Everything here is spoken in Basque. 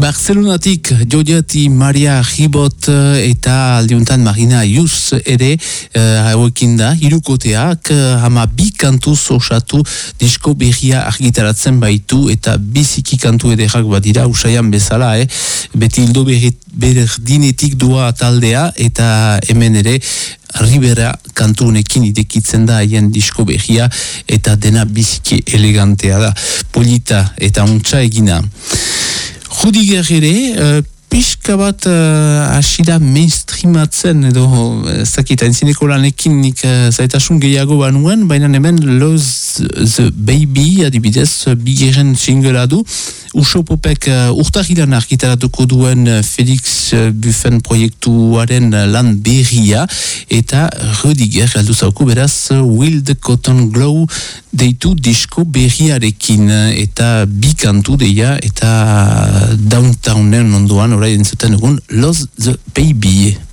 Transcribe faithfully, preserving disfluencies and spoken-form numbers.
Barcelonatik Jodiati Maria Ribot eta aldiuntan Marina Ius ere hauekin uh, da, hirukoteak uh, hama bi kantuz osatu disko berria argitaratzen baitu eta biziki kantu ederrak badira usaian bezala, eh? Beti hildo berdinetik doa taldea eta hemen ere Ribera kantu honekin idekitzen da haien disko berria eta dena biziki elegantea da, polita eta untsa egina. Rudiger ere, uh, pixka bat uh, asira mainstreamatzen edo zakita entzineko lanekin nik uh, zaitasun gehiago banuen, baina hemen Lose the Baby adibidez bigeren singlea du. Uso Popek uh, urtahilan argitaratuko duen uh, Felix uh, Buffen proiektuaren uh, lan berria eta Rudiger galdu zauku beraz uh, Will the Cotton Glow deitu disko berriarekin uh, eta bi kantu deia eta uh, downtownen ondoan orai entzuten egun Lose the Baby.